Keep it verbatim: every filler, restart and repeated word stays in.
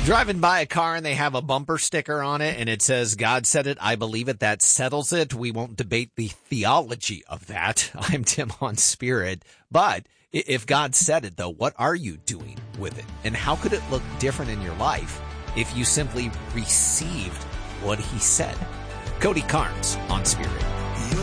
Driving by a car and they have a bumper sticker on it and it says, God said it, I believe it, that settles it. We won't debate the theology of that. I'm Tim on Spirit. But if God said it, though, what are you doing with it? And how could it look different in your life if you simply received what he said? Cody Carnes on Spirit.